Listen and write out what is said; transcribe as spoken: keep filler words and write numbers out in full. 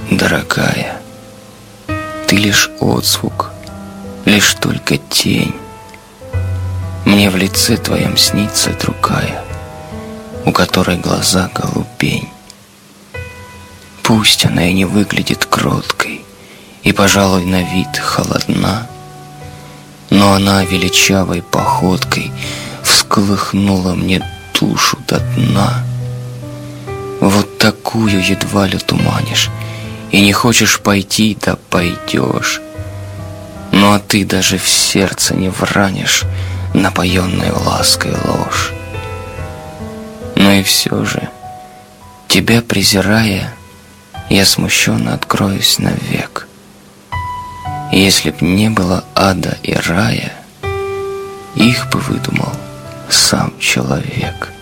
Дорогая, ты лишь отзвук, лишь только тень. Мне в лице твоем снится другая, у которой глаза голубень. Пусть она и не выглядит кроткой, и, пожалуй, на вид холодна, но она величавой походкой всколыхнула мне душу до дна. Вот такую едва ли туманишь, и не хочешь пойти, да пойдешь. Ну а ты даже в сердце не вранишь напоенной лаской ложь. Но и все же, тебя презирая, я смущенно откроюсь навек. Если б не было ада и рая, их бы выдумал сам человек.